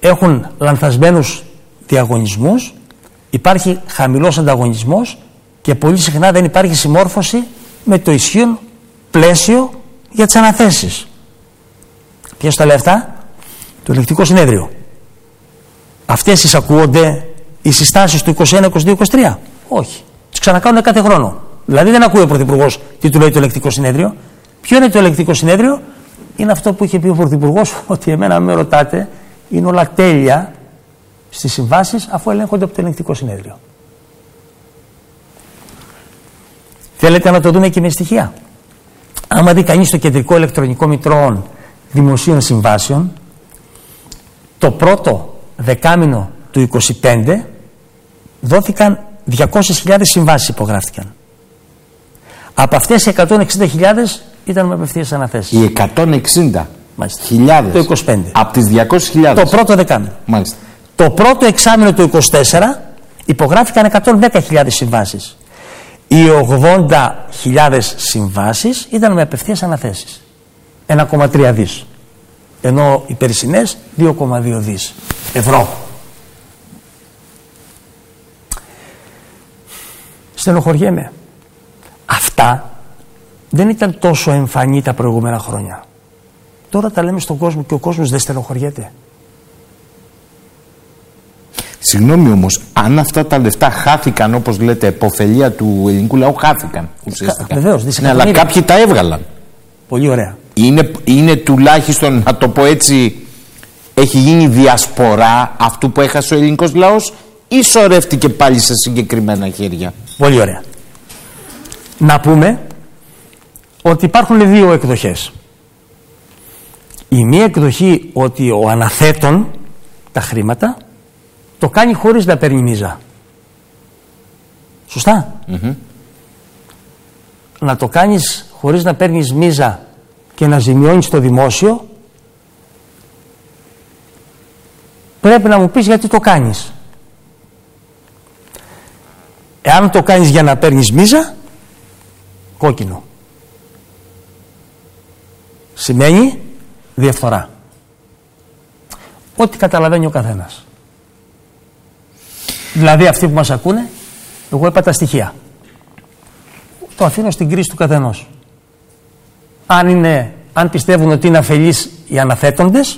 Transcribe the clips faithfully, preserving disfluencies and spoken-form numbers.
έχουν λανθασμένους διαγωνισμούς, υπάρχει χαμηλός ανταγωνισμός και πολύ συχνά δεν υπάρχει συμμόρφωση με το ισχύον πλαίσιο για τις αναθέσεις. Ποιος τα λέει αυτά? Το Ελεκτικό Συνέδριο. Αυτές εισακούονται οι συστάσεις του είκοσι ένα, είκοσι δύο, είκοσι τρία? Όχι. Τις ξανακάνουν κάθε χρόνο. Δηλαδή δεν ακούει ο Πρωθυπουργός τι του λέει το Ελεκτικό Συνέδριο. Ποιο είναι το Ελεκτικό Συνέδριο? Είναι αυτό που είχε πει ο Πρωθυπουργός, ότι εμένα με ρωτάτε, είναι όλα τέλεια στις συμβάσεις αφού ελέγχονται από το Ελεκτικό Συνέδριο. Θέλετε να το δούμε και με στοιχεία? Άμα δει κανείς το Κεντρικό Ηλεκτρονικό Μητρό Δημοσίων Συμβάσεων, το πρώτο δεκάμηνο του είκοσι πέντε δόθηκαν διακόσιες χιλιάδες συμβάσεις, υπογράφτηκαν. Από αυτές οι εκατόν εξήντα χιλιάδες ήταν με απευθείας αναθέσεις. Οι εκατόν εξήντα χιλιάδες το είκοσι πέντε. Από τις διακόσιες χιλιάδες. Το πρώτο δεκάμηνο. Μάλιστα. Το πρώτο εξάμηνο του είκοσι τέσσερα υπογράφηκαν εκατόν δέκα χιλιάδες συμβάσεις. Οι ογδόντα χιλιάδες συμβάσεις ήταν με απευθείας αναθέσεις. ένα κόμμα τρία δις. Ενώ οι περσινές δύο κόμμα δύο δις ευρώ. Στενοχωριέμαι. Αυτά δεν ήταν τόσο εμφανή τα προηγούμενα χρόνια. Τώρα τα λέμε στον κόσμο και ο κόσμος δεν στενοχωριέται. Συγγνώμη όμως, αν αυτά τα λεφτά χάθηκαν, όπως λέτε, επωφελία του ελληνικού λαού, χάθηκαν ουσιαστικά. Βεβαίως, δισεκατομμύρια. Ναι, αλλά κάποιοι τα έβγαλαν. Πολύ ωραία. Είναι, είναι τουλάχιστον, να το πω έτσι, έχει γίνει διασπορά αυτού που έχασε ο ελληνικός λαός ή σωρεύτηκε πάλι σε συγκεκριμένα χέρια? Πολύ ωραία. Να πούμε ότι υπάρχουν δύο εκδοχές. Η μία εκδοχή ότι ο αναθέτων τα χρήματα το κάνει χωρίς να παίρνει μίζα. Σωστά? Mm-hmm. Να το κάνεις χωρίς να παίρνεις μίζα και να ζημιώνεις το δημόσιο, πρέπει να μου πεις γιατί το κάνεις. Εάν το κάνεις για να παίρνεις μίζα, κόκκινο. Σημαίνει διαφθορά. Ό,τι καταλαβαίνει ο καθένας. Δηλαδή αυτοί που μας ακούνε, εγώ είπα τα στοιχεία. Το αφήνω στην κρίση του καθενός. Αν, είναι, αν πιστεύουν ότι είναι αφελείς οι αναθέτοντες,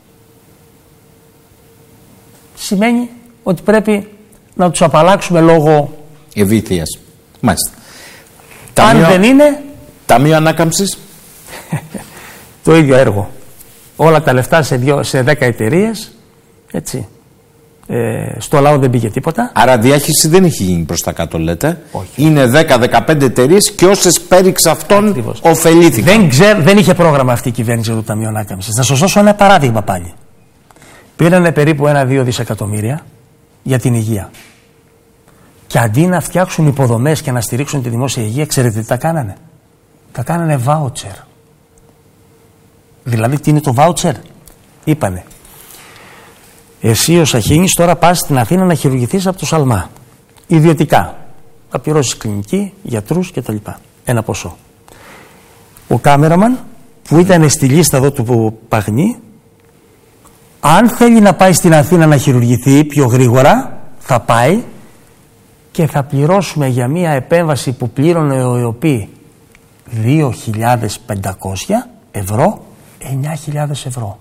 σημαίνει ότι πρέπει να τους απαλλάξουμε λόγω ευήθειας. Μάλιστα. Αν Ταμείο, δεν είναι, Ταμείο Ανάκαμψης. το ίδιο έργο. Όλα τα λεφτά σε, δύο, σε δέκα εταιρείες, έτσι. Ε, στο λαό δεν πήγε τίποτα. Άρα διάχυση δεν έχει γίνει προς τα κάτω, λέτε. Όχι. Είναι δέκα με δεκαπέντε εταιρείες και όσες πέριξ αυτών ωφελήθηκαν. Δεν, ξέρ, δεν είχε πρόγραμμα αυτή η κυβέρνηση του Ταμείου Ανάκαμψης. Να σας δώσω ένα παράδειγμα πάλι. Πήρανε περίπου ένα δύο δισεκατομμύρια για την υγεία. Και αντί να φτιάξουν υποδομές και να στηρίξουν τη δημόσια υγεία, ξέρετε τι τα κάνανε? Τα κάνανε βάουτσερ. Δηλαδή τι είναι το βάουτσερ? Είπανε, εσύ ο Σαχίνης τώρα πας στην Αθήνα να χειρουργηθείς από το Σαλμά. Ιδιωτικά. Θα πληρώσεις κλινική, γιατρούς κτλ. Ένα ποσό. Ο κάμεραμαν που ήταν στη λίστα εδώ του Παγνή, αν θέλει να πάει στην Αθήνα να χειρουργηθεί πιο γρήγορα, θα πάει και θα πληρώσουμε για μία επέμβαση που πλήρωνε ο ΕΟΠΗ δύο χιλιάδες πεντακόσια ευρώ, εννιά χιλιάδες ευρώ.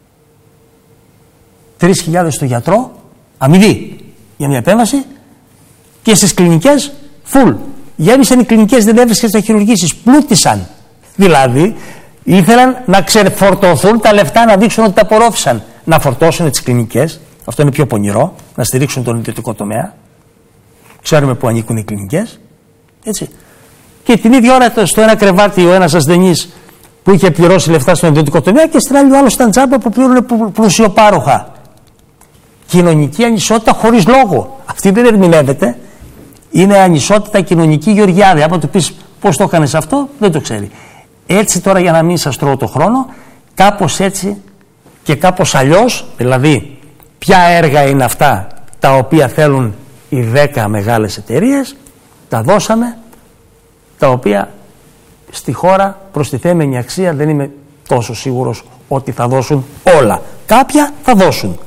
τρεις χιλιάδες στο γιατρό, αμοιβή για μια επέμβαση, και στις κλινικές, full. Γέμισαν οι κλινικές, δεν έβρισκες να χειρουργήσεις, πλούτησαν. Δηλαδή, ήθελαν να ξεφορτωθούν τα λεφτά, να δείξουν ότι τα απορρόφησαν. Να φορτώσουν τις κλινικές, αυτό είναι πιο πονηρό, να στηρίξουν τον ιδιωτικό τομέα. Ξέρουμε που ανήκουν οι κλινικές. Έτσι. Και την ίδια ώρα στο ένα κρεβάτι ο ένας ασθενής που είχε πληρώσει λεφτά στον ιδιωτικό τομέα και στην άλλη ο άλλος ήταν τζάμπα που πλήρωνε πλουσιοπάροχα. Κοινωνική ανισότητα χωρίς λόγο. Αυτή δεν ερμηνεύεται. Είναι ανισότητα κοινωνική Γεωργιάδη. Άμα του πεις πώς το έκανες αυτό, δεν το ξέρει. Έτσι τώρα, για να μην σας τρώω το χρόνο, κάπως έτσι και κάπως αλλιώς, δηλαδή ποια έργα είναι αυτά τα οποία θέλουν οι δέκα μεγάλες εταιρείες, τα δώσαμε, τα οποία στη χώρα προστιθέμενη αξία δεν είμαι τόσο σίγουρος ότι θα δώσουν όλα. Κάποια θα δώσουν.